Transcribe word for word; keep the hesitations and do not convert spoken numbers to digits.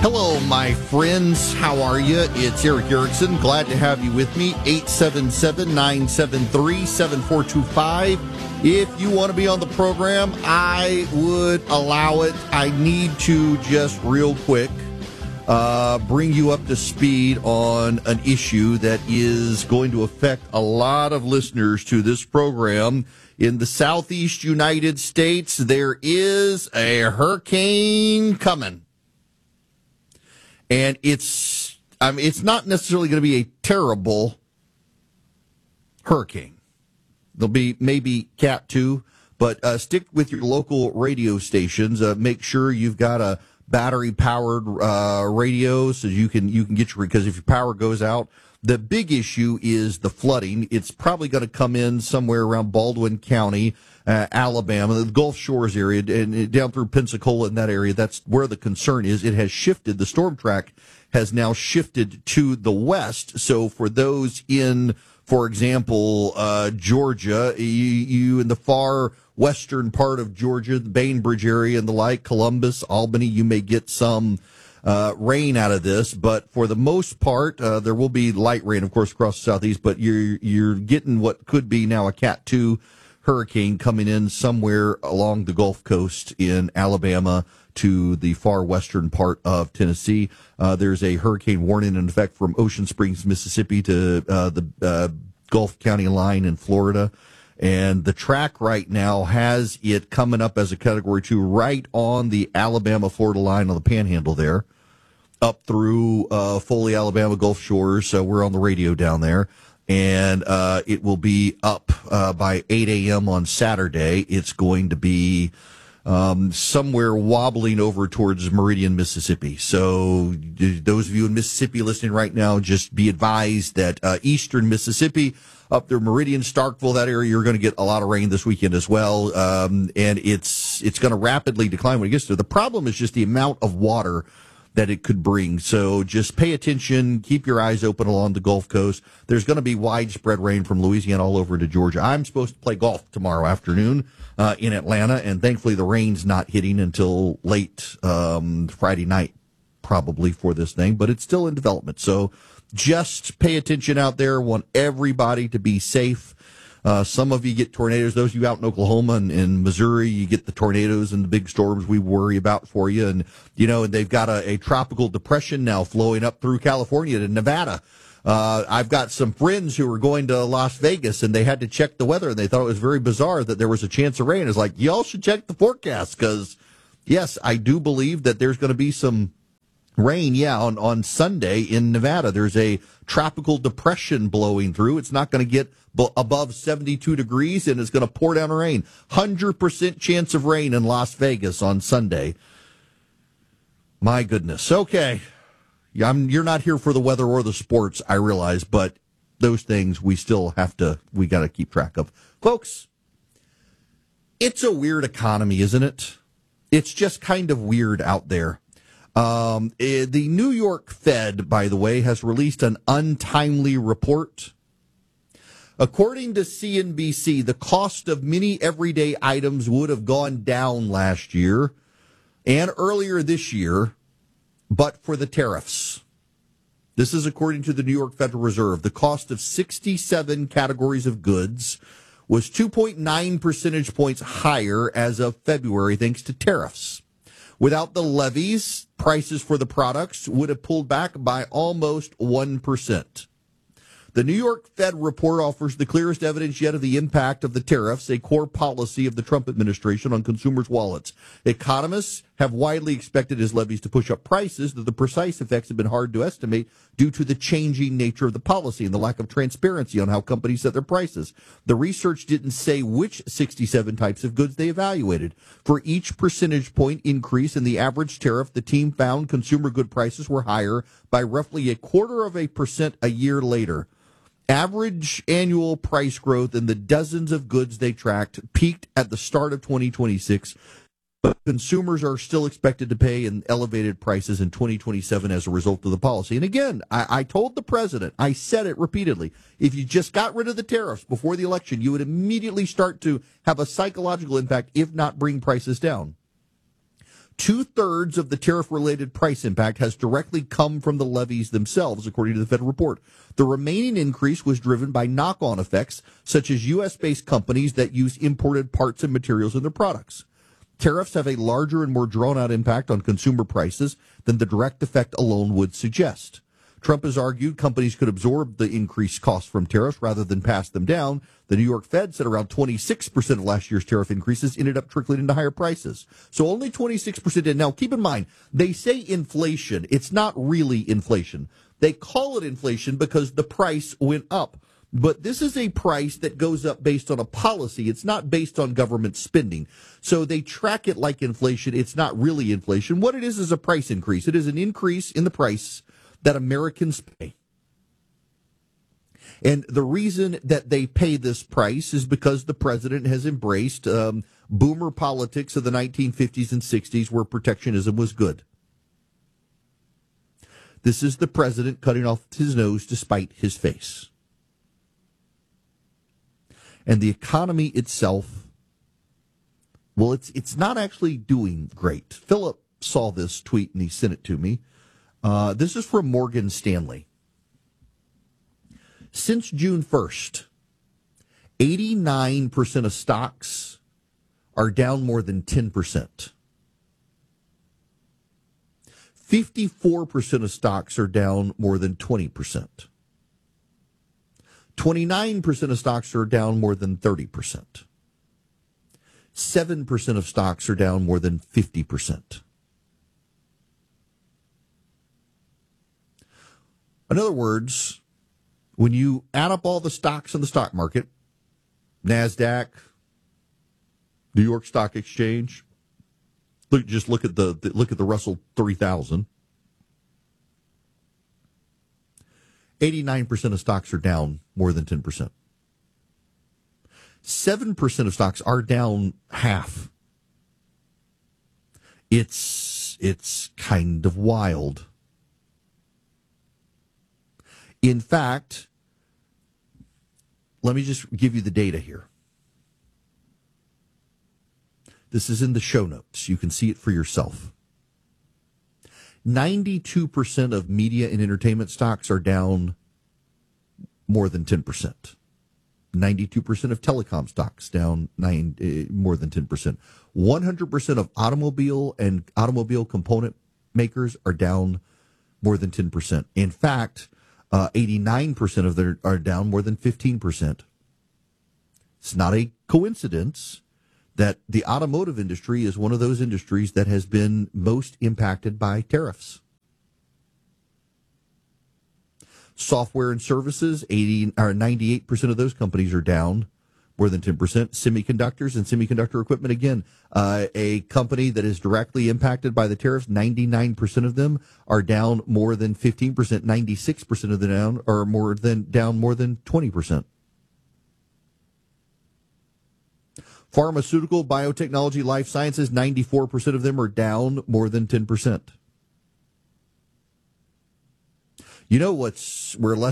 Hello, my friends. How are you? It's Eric Erickson. Glad to have you with me. eight seven seven, nine seven three, seven four two five. If you want to be on the program, I would allow it. I need to just real quick uh, bring you up to speed on an issue that is going to affect a lot of listeners to this program. In the southeast United States, there is a hurricane coming. And it's, I mean, it's not necessarily going to be a terrible hurricane. There'll be maybe Cat two, but uh, stick with your local radio stations. Uh, make sure you've got a battery-powered uh, radio so you can you can get your, because if your power goes out, the big issue is the flooding. It's probably going to come in somewhere around Baldwin County, uh, Alabama, the Gulf Shores area, and down through Pensacola in that area. That's where the concern is. It has shifted. The storm track has now shifted to the west. So for those in, for example, uh, Georgia, you, you in the far western part of Georgia, the Bainbridge area and the like, Columbus, Albany, you may get some Uh, rain out of this, but for the most part, uh, there will be light rain, of course, across the southeast, but you're, you're getting what could be now a Cat two hurricane coming in somewhere along the Gulf Coast in Alabama to the far western part of Tennessee. Uh, there's a hurricane warning in effect from Ocean Springs, Mississippi to uh, the uh, Gulf County line in Florida. And the track right now has it coming up as a category two right on the Alabama-Florida line on the panhandle there, up through uh, Foley, Alabama, Gulf Shores. So we're on the radio down there. And uh, it will be up uh, by eight a.m. on Saturday. It's going to be um, somewhere wobbling over towards Meridian, Mississippi. So those of you in Mississippi listening right now, just be advised that uh, eastern Mississippi, up there, Meridian, Starkville, that area, you're going to get a lot of rain this weekend as well. Um, and it's it's going to rapidly decline when it gets there. The problem is just the amount of water that it could bring. So just pay attention, keep your eyes open along the Gulf Coast. There's going to be widespread rain from Louisiana all over to Georgia. I'm supposed to play golf tomorrow afternoon uh, in Atlanta, and thankfully the rain's not hitting until late um, Friday night, probably, for this thing, but it's still in development. So just pay attention out there. Want everybody to be safe. Uh, some of you get tornadoes. Those of you out in Oklahoma and in Missouri, you get the tornadoes and the big storms we worry about for you. And, you know, they've got a, a tropical depression now flowing up through California to Nevada. Uh, I've got some friends who were going to Las Vegas, and they had to check the weather, and they thought it was very bizarre that there was a chance of rain. It's like, y'all should check the forecast, because, yes, I do believe that there's going to be some rain, yeah, on, on Sunday in Nevada. There's a tropical depression blowing through. It's not going to get b- above seventy-two degrees, and it's going to pour down rain. one hundred percent chance of rain in Las Vegas on Sunday. My goodness. Okay. I'm, you're not here for the weather or the sports, I realize, but those things we still have to, we got to keep track of. Folks, it's a weird economy, isn't it? It's just kind of weird out there. Um, eh, the New York Fed, by the way, has released an untimely report. According to C N B C, the cost of many everyday items would have gone down last year and earlier this year, but for the tariffs. This is according to the New York Federal Reserve. The cost of sixty-seven categories of goods was two point nine percentage points higher as of February thanks to tariffs. Without the levies, prices for the products would have pulled back by almost one percent. The New York Fed report offers the clearest evidence yet of the impact of the tariffs, a core policy of the Trump administration on consumers' wallets. Economists have widely expected his levies to push up prices, though the precise effects have been hard to estimate due to the changing nature of the policy and the lack of transparency on how companies set their prices. The research didn't say which sixty-seven types of goods they evaluated. For each percentage point increase in the average tariff, the team found consumer good prices were higher by roughly a quarter of a percent a year later. Average annual price growth in the dozens of goods they tracked peaked at the start of twenty twenty-six, but consumers are still expected to pay in elevated prices in twenty twenty-seven as a result of the policy. And again, I, I told the president, I said it repeatedly, if you just got rid of the tariffs before the election, you would immediately start to have a psychological impact, if not bring prices down. Two-thirds of the tariff-related price impact has directly come from the levies themselves, according to the Fed report. The remaining increase was driven by knock-on effects, such as U S-based companies that use imported parts and materials in their products. Tariffs have a larger and more drawn-out impact on consumer prices than the direct effect alone would suggest. Trump has argued companies could absorb the increased costs from tariffs rather than pass them down. The New York Fed said around twenty-six percent of last year's tariff increases ended up trickling into higher prices. So only twenty-six percent did. Now, keep in mind, they say inflation. It's not really inflation. They call it inflation because the price went up. But this is a price that goes up based on a policy. It's not based on government spending. So they track it like inflation. It's not really inflation. What it is is a price increase. It is an increase in the price that Americans pay. And the reason that they pay this price is because the president has embraced um, boomer politics of the nineteen fifties and sixties where protectionism was good. This is the president cutting off his nose to spite his face. And the economy itself, well, it's it's not actually doing great. Philip saw this tweet and he sent it to me. Uh, this is from Morgan Stanley. Since June first, eighty-nine percent of stocks are down more than ten percent. fifty-four percent of stocks are down more than twenty percent. twenty-nine percent of stocks are down more than thirty percent. seven percent of stocks are down more than fifty percent. In other words, when you add up all the stocks in the stock market, NASDAQ, New York Stock Exchange, look, just look at the, the look at the Russell three thousand. eighty-nine percent of stocks are down more than ten percent. seven percent of stocks are down half. It's it's kind of wild. In fact, let me just give you the data here. This is in the show notes. You can see it for yourself. ninety-two percent of media and entertainment stocks are down more than ten percent. ninety-two percent of telecom stocks down nine, uh, more than ten percent. one hundred percent of automobile and automobile component makers are down more than ten percent. In fact, uh, eighty-nine percent of them are down more than fifteen percent. It's not a coincidence that the automotive industry is one of those industries that has been most impacted by tariffs. Software and services, eighty or ninety-eight percent of those companies are down more than ten percent. Semiconductors and semiconductor equipment, again, uh, a company that is directly impacted by the tariffs, ninety-nine percent of them are down more than fifteen percent. ninety-six percent of them down are more than down more than twenty percent. Pharmaceutical, biotechnology, life sciences, ninety-four percent of them are down more than ten percent. You know what's where less